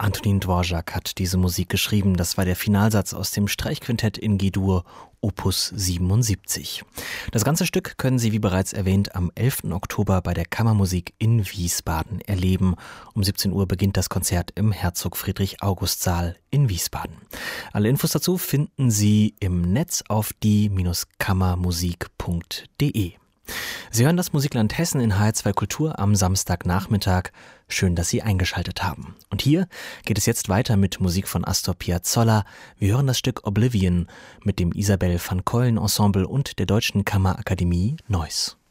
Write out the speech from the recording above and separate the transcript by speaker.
Speaker 1: Antonín Dvořák hat diese Musik geschrieben. Das war der Finalsatz aus dem Streichquintett in G-Dur, Opus 77. Das ganze Stück können Sie, wie bereits erwähnt, am 11. Oktober bei der Kammermusik in Wiesbaden erleben. Um 17 Uhr beginnt das Konzert im Herzog-Friedrich-August-Saal in Wiesbaden. Alle Infos dazu finden Sie im Netz auf die-kammermusik.de. Sie hören das Musikland Hessen in HR2 Kultur am Samstagnachmittag. Schön, dass Sie eingeschaltet haben. Und hier geht es jetzt weiter mit Musik von Astor Piazzolla. Wir hören das Stück Oblivion mit dem Isabel van Collen Ensemble und der Deutschen Kammerakademie Neuss.